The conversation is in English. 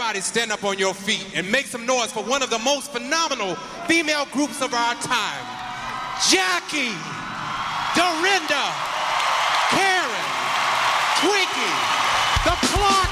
Everybody stand up on your feet and make some noise for one of the most phenomenal female groups of our time, Jackie, Dorinda,